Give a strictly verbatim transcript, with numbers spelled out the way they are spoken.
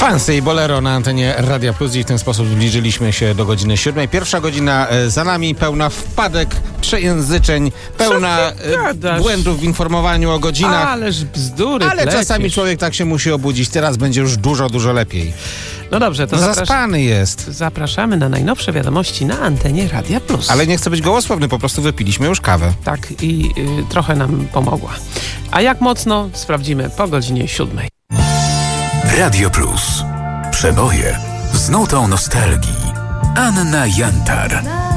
Fancy i Bolero na antenie Radia Plus i w ten sposób zbliżyliśmy się do godziny siódmej. Pierwsza godzina e, za nami, pełna wpadek, przejęzyczeń, pełna e, błędów w informowaniu o godzinach. Ależ bzdury Ale plecisz. czasami człowiek tak się musi obudzić. Teraz będzie już dużo, dużo lepiej. No dobrze, to No zaprasz... zaspany jest. zapraszamy na najnowsze wiadomości na antenie Radia Plus. Ale nie chcę być gołosłowny, po prostu wypiliśmy już kawę. Tak, i y, trochę nam pomogła. A jak mocno, sprawdzimy po godzinie siódmej. Radio Plus. Przeboje z nutą nostalgii. Anna Jantar.